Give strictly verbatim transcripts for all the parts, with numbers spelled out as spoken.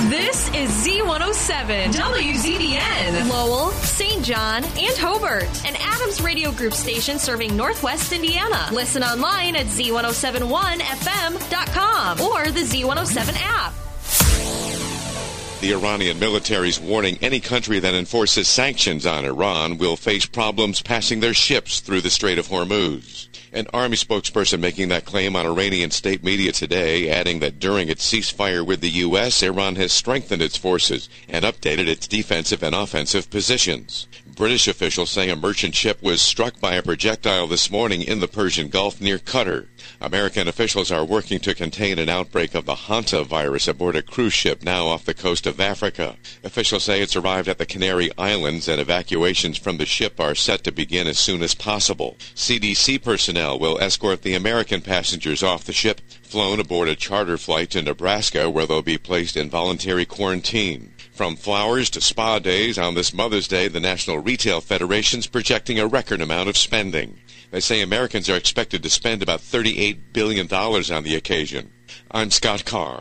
This is Z one oh seven, W Z B N, Lowell, Saint John, and Hobart, an Adams Radio Group station serving Northwest Indiana. Listen online at Z one oh seven one F M dot com or the Z one oh seven app. The Iranian military is warning any country that enforces sanctions on Iran will face problems passing their ships through the Strait of Hormuz. An Army spokesperson making that claim on Iranian state media today, adding that during its ceasefire with the U S, Iran has strengthened its forces and updated its defensive and offensive positions. British officials say a merchant ship was struck by a projectile this morning in the Persian Gulf near Qatar. American officials are working to contain an outbreak of the Hanta virus aboard a cruise ship now off the coast of Africa. Officials say it's arrived at the Canary Islands and evacuations from the ship are set to begin as soon as possible. C D C personnel will escort the American passengers off the ship, flown aboard a charter flight to Nebraska where they'll be placed in voluntary quarantine. From flowers to spa days on this Mother's Day, the National Retail Federation's projecting a record amount of spending. They say Americans are expected to spend about thirty-eight billion dollars on the occasion. I'm Scott Carr.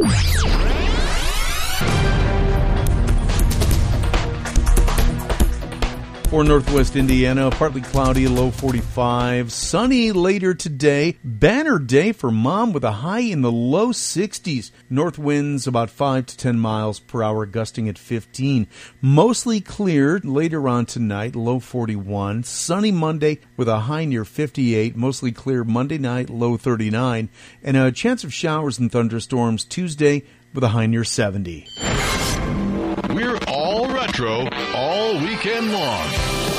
For Northwest Indiana, partly cloudy, low forty-five. Sunny later today. Banner day for Mom with a high in the low sixties. North winds about five to ten miles per hour, gusting at fifteen. Mostly clear later on tonight, low forty-one. Sunny Monday with a high near fifty-eight. Mostly clear Monday night, low thirty-nine. And a chance of showers and thunderstorms Tuesday with a high near seventy. We're all retro all weekend long.